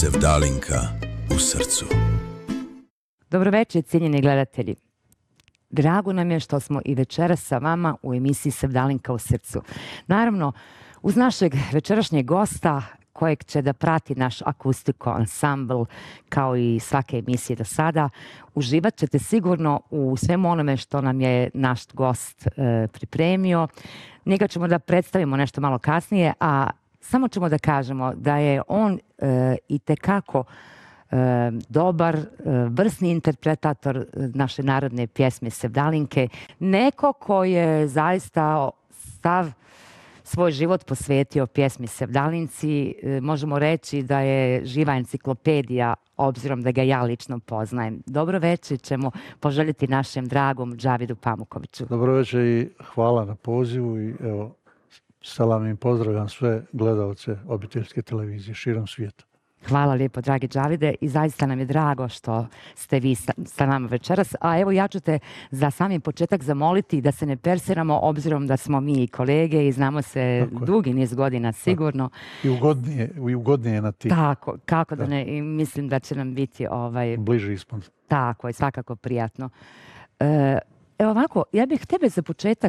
Sevdalinka u srcu. Dobro večer, cijenjeni gledatelji. Drago nam je što smo i večeras sa vama u emisiji Sevdalinka u srcu. Naravno, uz našeg večerašnjeg gosta, kojeg će da prati naš akustiko ansambl, kao i svake emisije do sada, uživat ćete sigurno u svemu onome što nam je naš gost pripremio. Njega ćemo da predstavimo nešto malo kasnije, a samo ćemo da kažemo da je on itekako dobar, vrsni interpretator naše narodne pjesme Sevdalinke. Neko ko je zaista sav svoj život posvetio pjesmi Sevdalinci. Možemo reći da je živa enciklopedija, obzirom da ga ja lično poznajem. Dobro večer ćemo poželjeti našem dragom Džavidu Pamukoviću. Dobro večer i hvala na pozivu i evo, salam im pozdravljam sve gledalce obiteljske televizije širom svijeta. Hvala lijepo, dragi Džavide, i zaista nam je drago što ste vi sa nama večeras. A evo, ja ću te za sami početak zamoliti da se ne persiramo, obzirom da smo mi i kolege i znamo se dugi niz godina sigurno. I ugodnije na ti. Tako, kako da ne, i mislim da će nam biti bliže ispod. Tako je, svakako prijatno. Evo ovako, ja bih tebe za početak